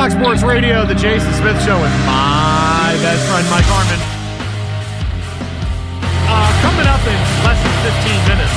Fox Sports Radio, the Jason Smith Show with my best friend, Mike Harmon. Coming up in less than 15 minutes,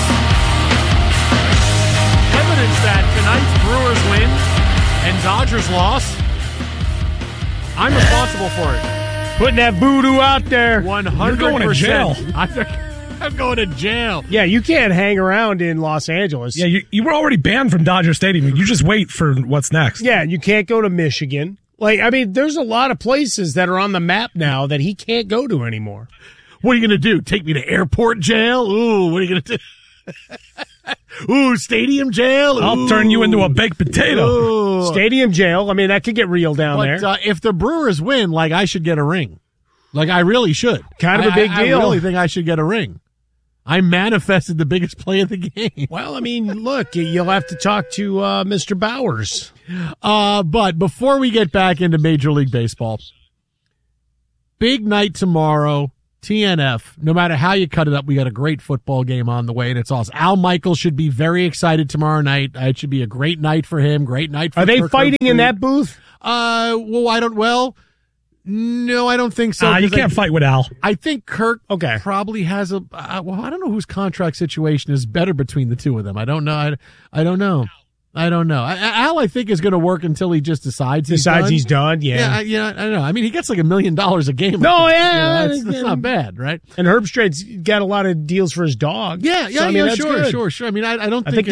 evidence that tonight's Brewers win and Dodgers loss, I'm responsible for it. Putting that voodoo out there. 100%. You're going to jail. I'm going to jail. Yeah, you can't hang around in Los Angeles. Yeah, you were already banned from Dodger Stadium. You just wait for what's next. Yeah, you can't go to Michigan. There's a lot of places that are on the map now that he can't go to anymore. What are you going to do? Take me to airport jail? Ooh, what are you going to do? Ooh, stadium jail? Ooh. I'll turn you into a baked potato. Ooh. Stadium jail. that could get real down there. If the Brewers win, I should get a ring. I really should. Kind of a big deal. I really think I should get a ring. I manifested the biggest play of the game. Well, look, you'll have to talk to Mr. Bowers. But before we get back into Major League Baseball, big night tomorrow, TNF. No matter how you cut it up, we got a great football game on the way, and it's awesome. Al Michaels should be very excited tomorrow night. It should be a great night for him, great night for Are they Kirk fighting Herbstreit. in that booth? No, I don't think so. You can't fight with Al. I think Kirk Okay. probably has I don't know whose contract situation is better between the two of them. I don't know. I don't know. Al, I think, is going to work until he just decides he's done. Yeah. I don't know. He gets $1 million a game. No, yeah. That's not bad, right? And Herbstreit's got a lot of deals for his dog. Yeah, So, that's sure. good. I don't think